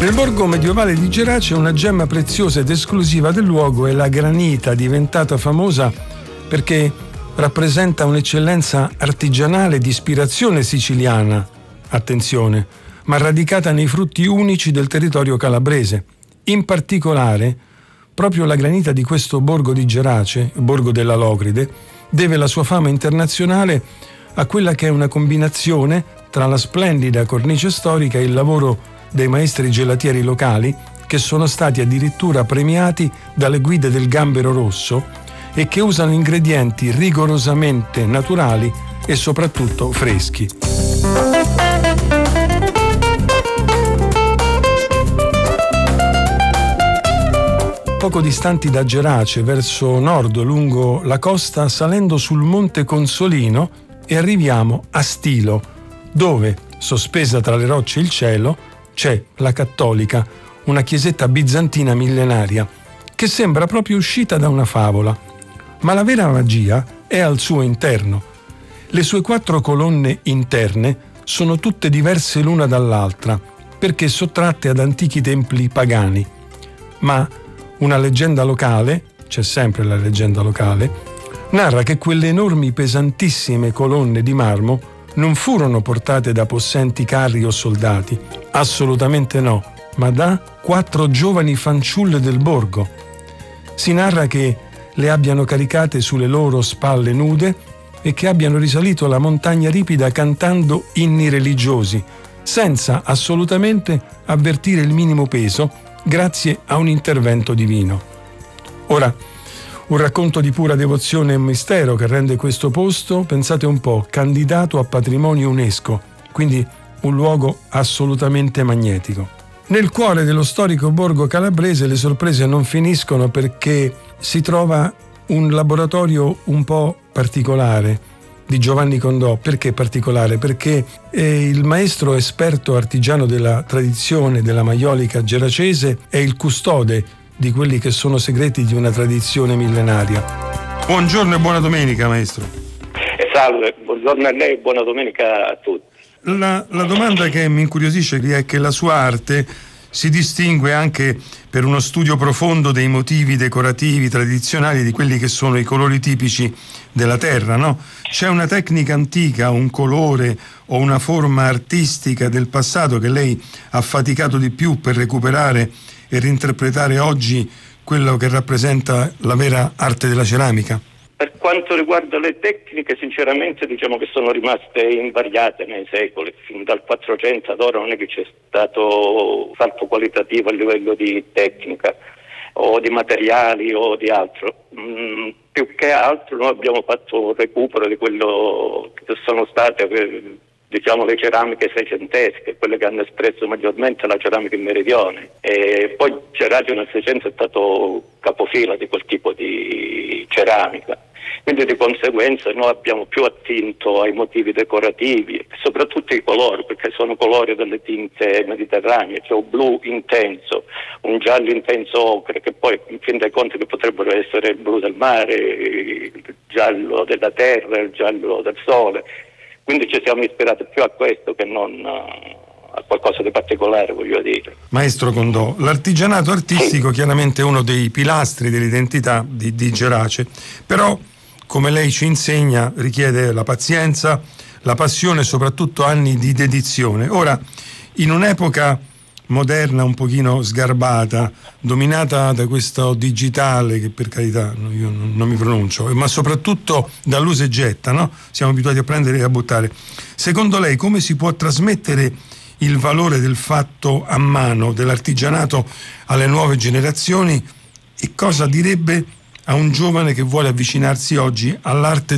Nel borgo medievale di Gerace una gemma preziosa ed esclusiva del luogo è la granita, diventata famosa perché rappresenta un'eccellenza artigianale di ispirazione siciliana, attenzione, ma radicata nei frutti unici del territorio calabrese. In particolare, proprio la granita di questo borgo di Gerace, borgo della Locride, deve la sua fama internazionale a quella che è una combinazione tra la splendida cornice storica e il lavoro dei maestri gelatieri locali, che sono stati addirittura premiati dalle guide del Gambero Rosso e che usano ingredienti rigorosamente naturali e soprattutto freschi. Poco distanti da Gerace, verso nord lungo la costa, salendo sul monte Consolino, e arriviamo a Stilo, dove, sospesa tra le rocce e il cielo, c'è la Cattolica, una chiesetta bizantina millenaria, che sembra proprio uscita da una favola. Ma la vera magia è al suo interno. Le sue 4 colonne interne sono tutte diverse l'una dall'altra, perché sottratte ad antichi templi pagani. Ma una leggenda locale, c'è sempre la leggenda locale, narra che quelle enormi pesantissime colonne di marmo non furono portate da possenti carri o soldati, assolutamente no, ma da 4 giovani fanciulle del borgo. Si narra che le abbiano caricate sulle loro spalle nude e che abbiano risalito la montagna ripida cantando inni religiosi, senza assolutamente avvertire il minimo peso, grazie a un intervento divino. Ora, un racconto di pura devozione e mistero che rende questo posto, pensate un po', candidato a patrimonio UNESCO, quindi un luogo assolutamente magnetico. Nel cuore dello storico borgo calabrese le sorprese non finiscono, perché si trova un laboratorio un po' particolare di Giovanni Condò. Perché particolare? Perché il maestro esperto artigiano della tradizione della maiolica geracese è il custode di quelli che sono segreti di una tradizione millenaria. Buongiorno e buona domenica, maestro. Salve, buongiorno a lei e buona domenica a tutti. La domanda che mi incuriosisce è che la sua arte si distingue anche per uno studio profondo dei motivi decorativi tradizionali, di quelli che sono i colori tipici della terra, no? C'è una tecnica antica, un colore o una forma artistica del passato che lei ha faticato di più per recuperare e reinterpretare oggi quello che rappresenta la vera arte della ceramica? Per quanto riguarda le tecniche, sinceramente diciamo che sono rimaste invariate nei secoli. Fin dal 400 ad ora non è che c'è stato salto qualitativo a livello di tecnica o di materiali o di altro. Più che altro noi abbiamo fatto un recupero di quello che sono state diciamo le ceramiche seicentesche, quelle che hanno espresso maggiormente la ceramica in meridione, e poi Gerace nel Seicento è stato capofila di quel tipo di ceramica, quindi di conseguenza noi abbiamo più attinto ai motivi decorativi e soprattutto ai colori, perché sono colori delle tinte mediterranee, cioè un blu intenso, un giallo intenso ocre, che poi in fin dei conti che potrebbero essere il blu del mare, il giallo della terra, il giallo del sole. Quindi ci siamo ispirati più a questo che non a qualcosa di particolare, voglio dire. Maestro Condò, l'artigianato artistico chiaramente è uno dei pilastri dell'identità di Gerace, però, come lei ci insegna, richiede la pazienza, la passione e soprattutto anni di dedizione. Ora, in un'epoca moderna un pochino sgarbata, dominata da questo digitale che per carità io non mi pronuncio, ma soprattutto dall'usa e getta, no? Siamo abituati a prendere e a buttare. Secondo lei come si può trasmettere il valore del fatto a mano, dell'artigianato, alle nuove generazioni, e cosa direbbe a un giovane che vuole avvicinarsi oggi all'arte